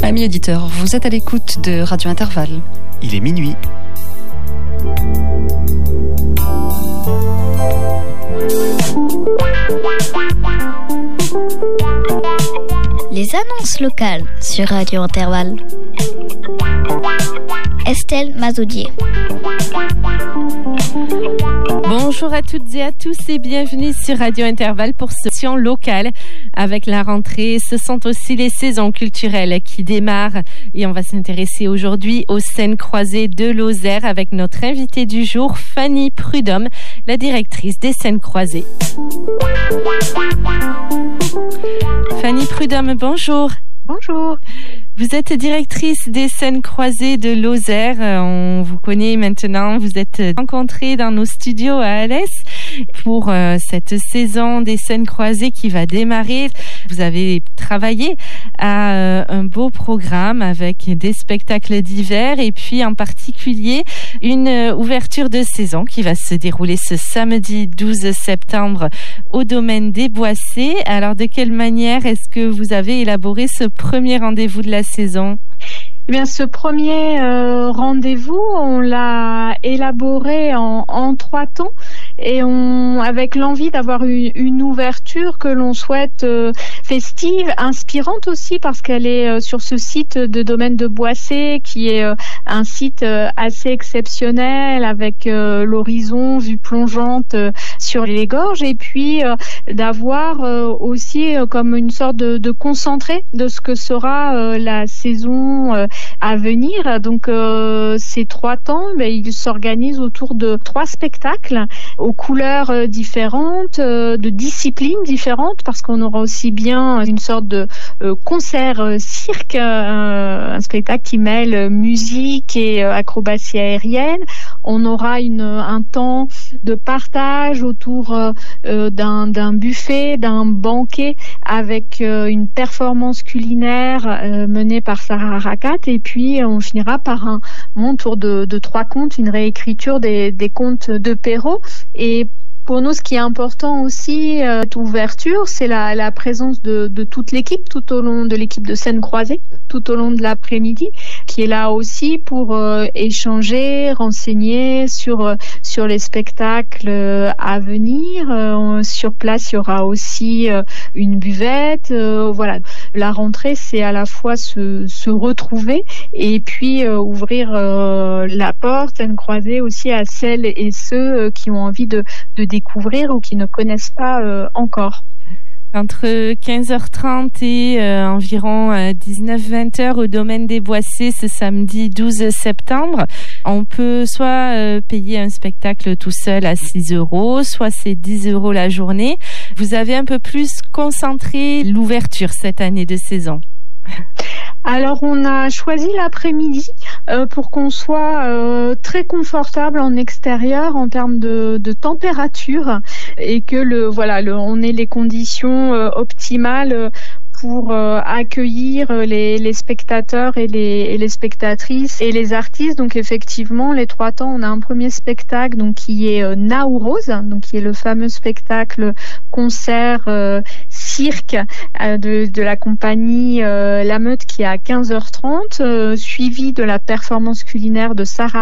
Amis auditeurs, vous êtes à l'écoute de Radio Intervalle. Il est minuit. Les annonces locales sur Radio Intervalle. Estelle Mazoudier. Bonjour à toutes et à tous et bienvenue sur Radio Intervalle pour cette session locale. Avec la rentrée, ce sont aussi les saisons culturelles qui démarrent et on va s'intéresser aujourd'hui aux scènes croisées de Lozère avec notre invitée du jour, Fanny Prudhomme, la directrice des scènes croisées. Fanny Prudhomme, bonjour. Bonjour. Vous êtes directrice des scènes croisées de Lozère. On vous connaît maintenant. Vous êtes rencontrée dans nos studios à Alès pour cette saison des scènes croisées qui va démarrer. Vous avez travaillé à un beau programme avec des spectacles divers et puis en particulier une ouverture de saison qui va se dérouler ce samedi 12 septembre au domaine des Boissés. Alors, de quelle manière est-ce que vous avez élaboré ce premier rendez-vous de la saison? Eh bien, ce premier rendez-vous, on l'a élaboré en 3 temps et avec l'envie d'avoir une ouverture que l'on souhaite festive, inspirante aussi parce qu'elle est sur ce site de domaine de Boissé qui est un site assez exceptionnel avec l'horizon, vue plongeante sur les gorges et puis d'avoir aussi comme une sorte de concentré de ce que sera la saison à venir. Donc ces 3 temps, ils s'organisent autour de 3 spectacles aux couleurs différentes, de disciplines différentes, parce qu'on aura aussi bien une sorte de concert cirque, un spectacle qui mêle musique et acrobatie aérienne. On aura un temps de partage autour d'un buffet, d'un banquet avec une performance culinaire menée par Sarah Rakat. Et puis, on finira par un tour de 3 contes, une réécriture des contes de Perrault. Et pour nous, ce qui est important aussi, cette ouverture, c'est la présence de toute l'équipe, tout au long de l'équipe de scènes croisées, tout au long de l'après-midi, qui est là aussi pour échanger, renseigner sur les spectacles à venir. Sur place, il y aura aussi une buvette. Voilà, la rentrée, c'est à la fois se retrouver et puis ouvrir la porte, scènes croisées aussi à celles et ceux qui ont envie de découvrir ou qui ne connaissent pas encore. Entre 15h30 et environ 19-20h au domaine des Boissés ce samedi 12 septembre, on peut soit payer un spectacle tout seul à 6 €, soit c'est 10 € la journée. Vous avez un peu plus concentré l'ouverture cette année de saison. Alors, on a choisi l'après-midi pour qu'on soit très confortable en extérieur en termes de température et que on ait les conditions optimales pour accueillir les spectateurs et les spectatrices et les artistes. Donc effectivement, les 3 temps, on a un premier spectacle donc qui est Naourose, donc qui est le fameux spectacle concert cirque de la compagnie La Meute qui est à 15h30, suivi de la performance culinaire de Sarah